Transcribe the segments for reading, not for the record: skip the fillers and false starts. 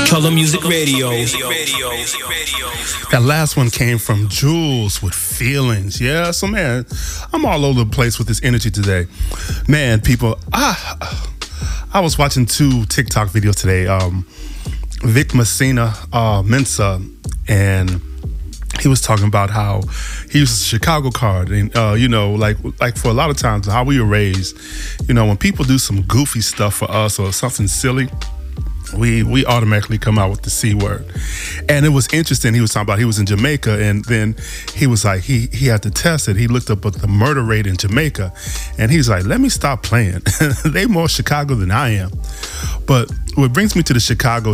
Color Music Radio. That last one came from Jules with Feelings. Yeah, so man, I'm all over the place with this energy today. Man, people, I was watching 2 TikTok videos today. Vic Mensa, and he was talking about how he was a Chicago card, and like for a lot of times how we were raised, when people do some goofy stuff for us or something silly, we automatically come out with the C word. And it was interesting. He was talking about he was in Jamaica, and then he was like, he had to test it. He looked up at the murder rate in Jamaica, and he's like, let me stop playing. They more Chicago than I am. But what brings me to the Chicago,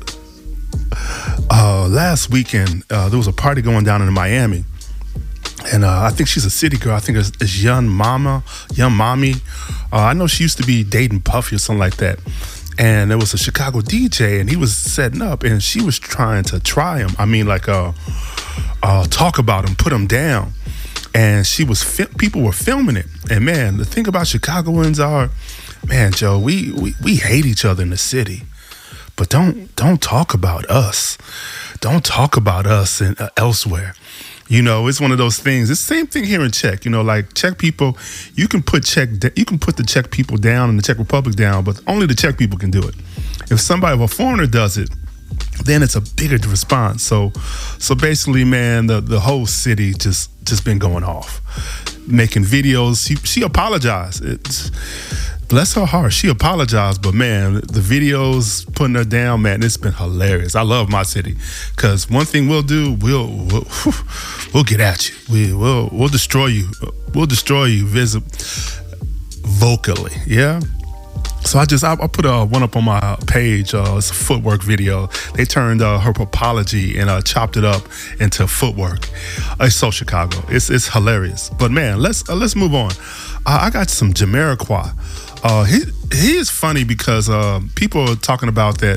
last weekend, there was a party going down in Miami. And I think she's a city girl. I think it's Young Mommy. I know she used to be dating Puffy or something like that. And there was a Chicago DJ, and he was setting up, and she was trying to try him. I mean, like, talk about him, put him down. And people were filming it. And man, the thing about Chicagoans are, man, Joe, we hate each other in the city, but don't talk about us. Don't talk about us and elsewhere. It's one of those things. It's the same thing here in Czech. Like Czech people, you can put the Czech people down and the Czech Republic down, but only the Czech people can do it. If a foreigner does it, then it's a bigger response. So basically, man, the whole city just been going off, making videos. She apologized. Bless her heart, she apologized, but man, the videos putting her down, man, it's been hilarious. I love my city, because one thing we'll do, we'll get at you. We'll destroy you. We'll destroy you vocally, yeah? So I put one up on my page. It's a footwork video. They turned her apology and chopped it up into footwork. It's so Chicago. It's hilarious. But man, let's move on. I got some Jamiroquai. He is funny because people are talking about that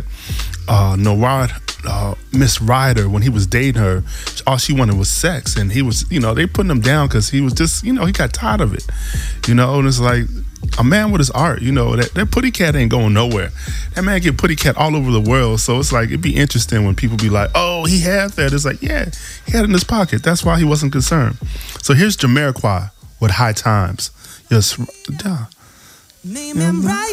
Miss Ryder, when he was dating her, all she wanted was sex, and he was, they putting him down because he was just, he got tired of it, and it's like a man with his art, that Putty Cat ain't going nowhere. That man get Putty Cat all over the world, so it's like it'd be interesting when people be like, oh, he had that. It's like, yeah, he had it in his pocket. That's why he wasn't concerned. So here's Jamiroquai with High Times. Yes, Name him right